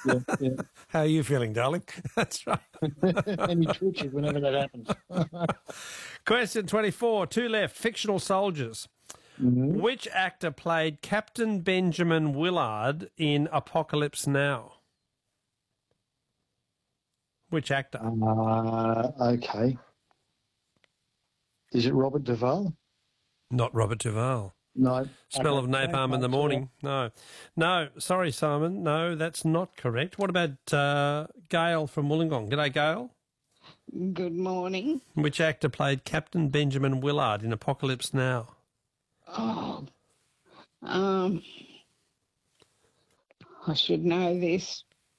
Yeah. How are you feeling, darling? That's right. And he twitches whenever that happens. Question 24, two left, fictional soldiers. Mm-hmm. Which actor played Captain Benjamin Willard in Apocalypse Now? Which actor? Okay. Is it Robert Duvall? Not Robert Duvall. No. Smell of Okay. napalm in the morning. No. No, sorry, Simon. No, that's not correct. What about Gail from Wollongong? G'day, Gail. Good morning. Which actor played Captain Benjamin Willard in Apocalypse Now? Oh, I should know this.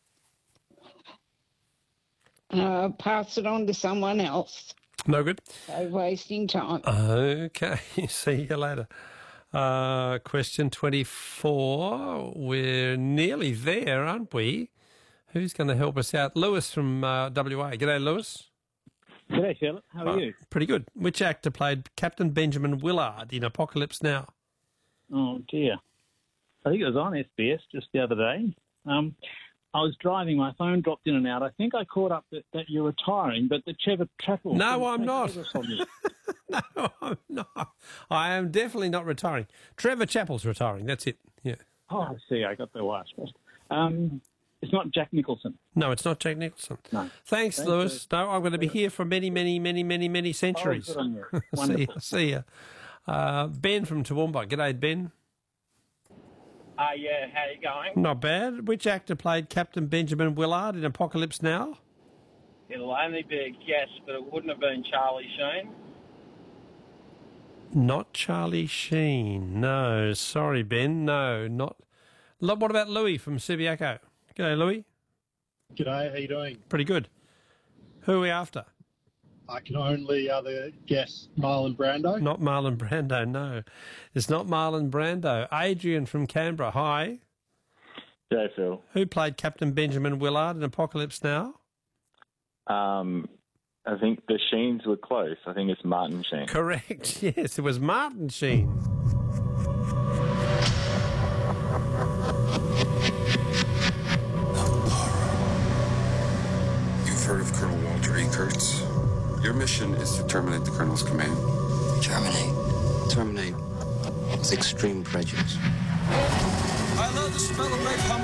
Pass it on to someone else. No good. So wasting time. Okay, see you later. Question 24. We're nearly there, aren't we? Who's going to help us out? Lewis from WA. G'day, Lewis. G'day, Charlotte. How are you? Pretty good. Which actor played Captain Benjamin Willard in Apocalypse Now? Oh, dear. I think it was on SBS just the other day. I was driving, my phone dropped in and out. I think I caught up that you're retiring, but the Trevor Chappell... No, I'm not. No, I'm not. I am definitely not retiring. Trevor Chappell's retiring, that's it. Yeah. Oh, I see. I got the wires crossed. It's not Jack Nicholson. No, it's not Jack Nicholson. No. Thanks, Lewis. No, I'm going to be here for many, many, many, many, many centuries. Oh, good on you. Wonderful. See ya. Ben from Toowoomba. G'day, Ben. Yeah, how you going? Not bad. Which actor played Captain Benjamin Willard in Apocalypse Now? It'll only be a guess, but it wouldn't have been Charlie Sheen. Not Charlie Sheen. No, sorry, Ben. No, not. What about Louis from Subiaco? G'day, Louis. G'day, how you doing? Pretty good. Who are we after? I can only guess Marlon Brando. Not Marlon Brando, no. It's not Marlon Brando. Adrian from Canberra, hi. G'day, Phil. Who played Captain Benjamin Willard in Apocalypse Now? I think the Sheens were close. I think it's Martin Sheen. Correct, yes, it was Martin Sheen. You've heard of Colonel Walter E. Kurtz. Your mission is to terminate the Colonel's command. Terminate? Terminate with extreme prejudice. I love the smell of napalm